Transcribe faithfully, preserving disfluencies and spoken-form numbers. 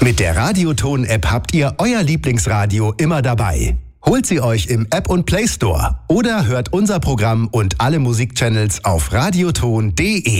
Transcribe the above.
Mit der Radioton-App habt ihr euer Lieblingsradio immer dabei. Holt sie euch im App und Play Store oder hört unser Programm und alle Musikchannels auf radioton punkt de.